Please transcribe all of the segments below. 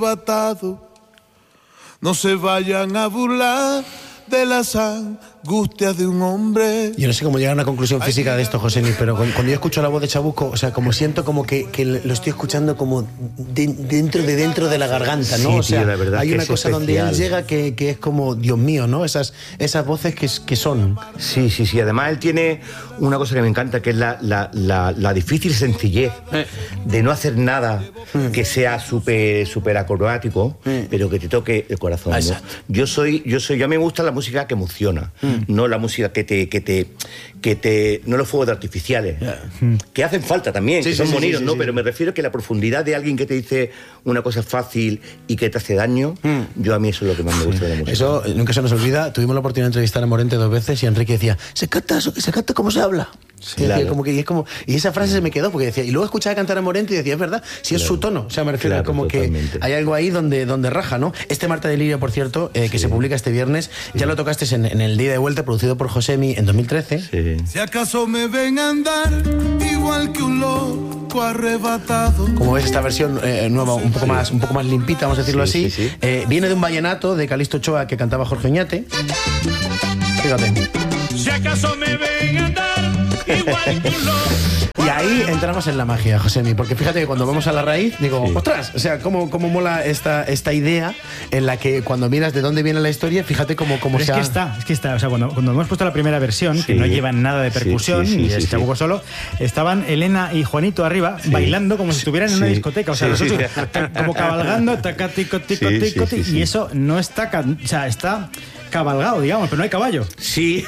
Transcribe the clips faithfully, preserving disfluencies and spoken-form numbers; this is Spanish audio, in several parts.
arrebatado. No se vayan a burlar de las angustias de un hombre. Yo no sé cómo llegar a una conclusión física de esto, Josemi, pero cuando yo escucho la voz de Chabuco, o sea, como siento como que, que lo estoy escuchando como de, dentro de dentro de la garganta, ¿no? Sí, o sea, tío, la verdad hay que una es cosa donde él especial. llega que, que es como, Dios mío, ¿no? Esas, esas voces que, que son. Sí, sí, sí. Además, él tiene una cosa que me encanta, que es la, la, la, la difícil sencillez de no hacer nada que sea súper súper acrobatático, pero que te toque el corazón, ¿no? Yo soy, yo soy, yo me gusta la música que emociona, no la música que te, que te, que te, no los fuegos de artificiales, yeah. que hacen falta también, sí, que son sí, bonitos, sí, sí, ¿no? Sí. Pero me refiero que la profundidad de alguien que te dice una cosa fácil y que te hace daño, mm. yo a mí eso es lo que más me gusta de la música. Eso nunca se nos olvida. Tuvimos la oportunidad de entrevistar a Morente dos veces y Enrique decía, se canta eso, se canta como se habla. Sí, claro. como que, y, es como, y esa frase se me quedó porque decía, y luego escuchaba cantar a Morente y decía, es verdad, si claro. es su tono, o sea, me refiero claro, como totalmente. Que hay algo ahí donde, donde raja, ¿no? Este Marta de Lirio, por cierto, eh, que sí. se publica este viernes, sí. ya lo tocaste en, en el Día de Vuelta, producido por Josemi en dos mil trece. Sí. Si acaso me ven a andar igual que un loco arrebatado. Como ves, esta versión eh, nueva, un poco, sí. más, un poco más limpita, vamos a decirlo sí, así, sí, sí. Eh, viene de un vallenato de Calixto Ochoa que cantaba Jorge Oñate. Fíjate. Si acaso me ven a andar igual que un loco. Y ahí entramos en la magia, Josemi, porque fíjate que cuando vamos a la raíz, digo, sí. ostras, o sea, cómo, cómo mola esta, esta idea en la que cuando miras de dónde viene la historia, fíjate cómo, cómo se es ha... que está, es que está, o sea, cuando, cuando hemos puesto la primera versión, sí. que no llevan nada de percusión, sí, sí, sí, ni es sí, Chabuco sí. solo, estaban Elena y Juanito arriba, sí. bailando como si estuvieran en sí. una discoteca, o sea, sí, nosotros sí. como cabalgando, taca, tico, tico, sí, tico, sí, sí, sí. y eso no está, o sea, está... cabalgado, digamos, pero no hay caballo. Sí.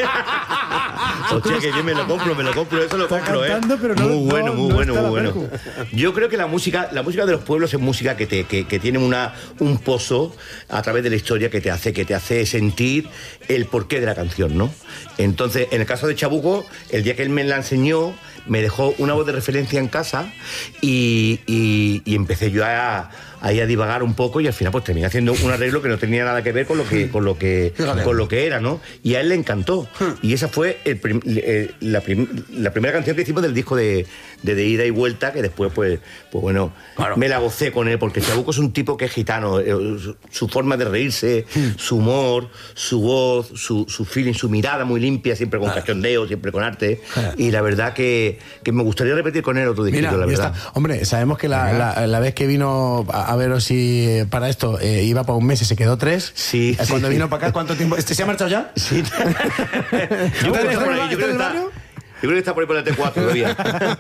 Hostia, que yo me lo compro, me lo compro, eso lo Está compro, cantando, ¿eh? Pero no, muy bueno, no, muy no bueno, muy bueno. percu. Yo creo que la música, la música de los pueblos es música que te, que, que tiene una, un pozo a través de la historia que te hace, que te hace sentir el porqué de la canción, ¿no? Entonces, en el caso de Chabuco, el día que él me la enseñó, me dejó una voz de referencia en casa y, y, y empecé yo a, a ir a divagar un poco y al final pues terminé haciendo un arreglo que no tenía nada que ver con lo que, con lo que, con lo que era, ¿no? Y a él le encantó. Y esa fue el prim, eh, la, prim, la primera canción que hicimos del disco de, de, de Ida y Vuelta, que después pues, pues bueno, claro. me la gocé con él, porque Chabuco es un tipo que es gitano, eh, su, su forma de reírse, su humor, su voz, su, su feeling, su mirada muy limpia, siempre con cachondeo, siempre con arte. Y la verdad que, que me gustaría repetir con él otro disquito, Mira, la verdad. Está. Hombre, sabemos que la, la, la vez que vino a, a veros si para esto eh, iba para un mes y se quedó tres. Sí. Cuando sí. vino para acá, ¿cuánto tiempo? ¿Este se ha marchado ya? Sí. Yo creo que está por ahí, yo creo que está... Yo creo que está por ahí por la T cuatro todavía.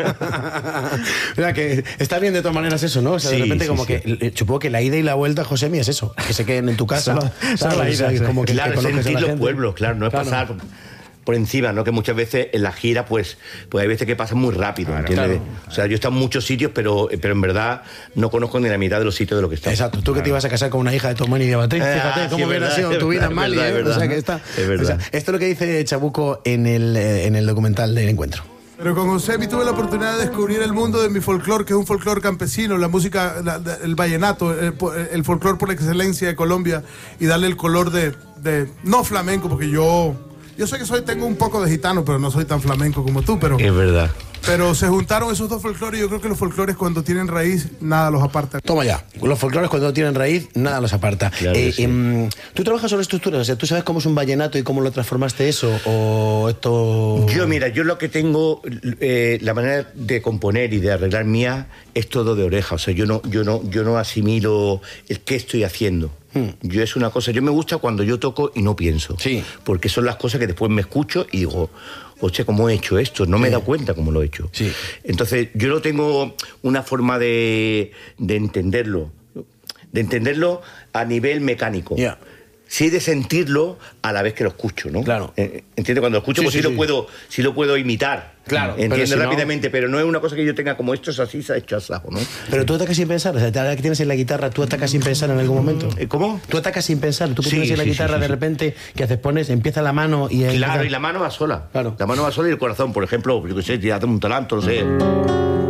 Mira, que está bien de todas maneras eso, ¿no? O sea, sí, de repente sí, como sí. que, supongo que la ida y la vuelta, Josemi, es eso, que se queden en tu casa. Solo, solo la ida, o sea, como que, claro, que sentir los pueblos, claro, no es claro. pasar por encima, ¿no? Que muchas veces en la gira, pues, pues hay veces que pasan muy rápido, claro, ¿entiendes? Claro. O sea, yo he estado en muchos sitios, pero, pero en verdad no conozco ni la mitad de los sitios de lo que está. Exacto, tú que claro. te ibas a casar con una hija de Tomás y de Baté, fíjate ah, cómo hubiera sí, sido tu vida mal, ¿eh? O sea, que está. Es verdad. O sea, esto es lo que dice Chabuco en el, en el documental del encuentro. Pero con Josemi tuve la oportunidad de descubrir el mundo de mi folclore, que es un folclore campesino, la música, la, el vallenato, el, el folclore por excelencia de Colombia, y darle el color de, de no flamenco, porque yo, yo sé que soy, tengo un poco de gitano, pero no soy tan flamenco como tú, pero... Es verdad. Pero se juntaron esos dos folclores y yo creo que los folclores cuando tienen raíz, nada los aparta. Toma ya, los folclores cuando no tienen raíz, nada los aparta. Claro eh, sí. eh, ¿Tú trabajas sobre estructuras? O sea, ¿tú sabes cómo es un vallenato y cómo lo transformaste eso? ¿O esto...? Yo, mira, yo lo que tengo, eh, la manera de componer y de arreglar mía es todo de oreja. O sea, yo no, yo no, yo no asimilo el qué estoy haciendo. Hmm. Yo es una cosa, yo me gusta cuando yo toco y no pienso. Sí. Porque son las cosas que después me escucho y digo... Oye, ¿cómo he hecho esto? No me he dado cuenta cómo lo he hecho. Sí. Entonces, yo no tengo una forma de, de entenderlo, de entenderlo a nivel mecánico. Yeah. Sí de sentirlo a la vez que lo escucho, ¿no? Claro. ¿Entiendes? Cuando lo escucho, sí, pues sí, sí, sí, sí. Lo puedo, sí lo puedo imitar. Claro. Entiendo pero si rápidamente, no... pero no es una cosa que yo tenga como esto es así, se ha hecho asajo, ¿no? Pero tú atacas sin pensar, o sea, ahora que tienes en la guitarra, tú atacas sin pensar en algún momento. ¿Cómo? Tú atacas sin pensar, tú sí, pones en la sí, guitarra sí, sí, de repente, que haces, pones, empieza la mano y... Claro, empieza... y la mano va sola. Claro. La mano va sola y el corazón, por ejemplo, yo qué sé, tirate un talanto, no sé...